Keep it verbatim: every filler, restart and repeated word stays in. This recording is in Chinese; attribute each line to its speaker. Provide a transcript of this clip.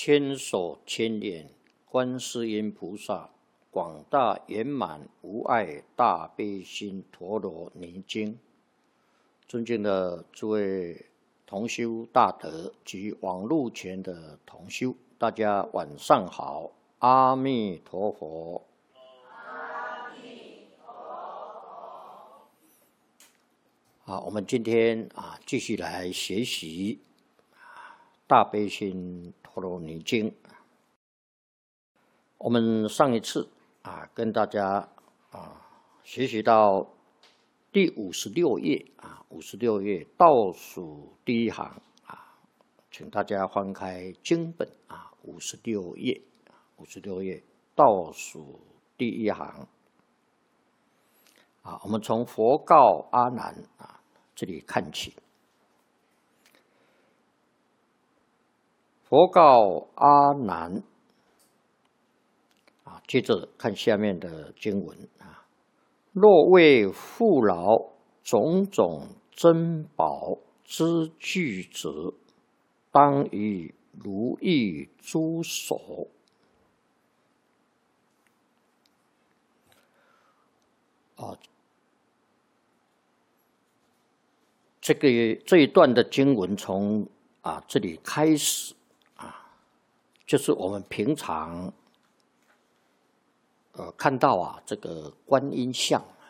Speaker 1: 千手千眼观世音菩萨，广大圆满无碍大悲心陀罗尼经。尊敬的诸位同修大德及网络前的同修，大家晚上好，阿弥陀佛。
Speaker 2: 阿弥陀佛。
Speaker 1: 好，我们今天啊继续来学习大悲心陀罗尼经。我们上一次啊跟大家啊学习到第五十六页啊，五十六页倒数第一行啊，请大家翻开经本啊，五十六页，五十六页倒数第一行啊，我们从佛告阿难啊这里看起。佛告阿难啊，接着看下面的经文啊，若为富饶种种珍宝之具者，当以如意诸手。啊，这个这一段的经文从啊这里开始啊，就是我们平常呃看到啊这个观音像